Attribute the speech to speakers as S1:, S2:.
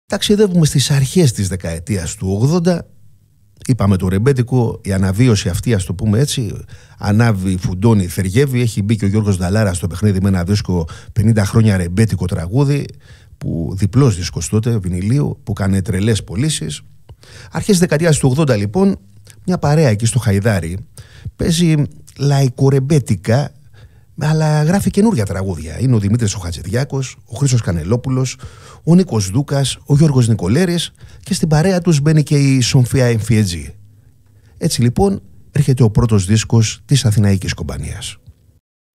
S1: Ταξιδεύουμε στις αρχές της δεκαετίας του 80. Είπαμε το ρεμπέτικο, η αναβίωση αυτή, ας το πούμε έτσι, ανάβει, φουντώνει, θεργεύει. Έχει μπει και ο Γιώργος Νταλάρας στο παιχνίδι με ένα δίσκο 50 χρόνια ρεμπέτικο τραγούδι, που διπλός δίσκος τότε, βινιλίου, που κάνει τρελές πωλήσεις. Αρχές της δεκαετίας του 80 λοιπόν, μια παρέα εκεί στο Χαϊδάρι παίζει λαϊκορεμπέτικα, αλλά γράφει καινούργια τραγούδια. Είναι ο Δημήτρης ο Χατζηδιάκος, ο Χρήστος Κανελόπουλος, ο Νίκος Δούκας, ο Γιώργος Νικολέρης, και στην παρέα τους μπαίνει και η Σοφία Εμφιέτζη. Έτσι λοιπόν έρχεται ο πρώτος δίσκος της Αθηναϊκής Κομπανίας.